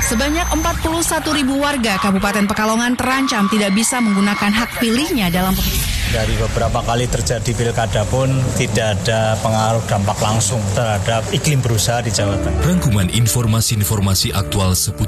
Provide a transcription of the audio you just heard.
Sebanyak 41.000 warga Kabupaten Pekalongan terancam tidak bisa menggunakan hak pilihnya dalam pemilihan. Dari beberapa kali terjadi pilkada pun tidak ada pengaruh dampak langsung terhadap iklim berusaha di Jawa Tengah. Rangkuman informasi-informasi aktual seputar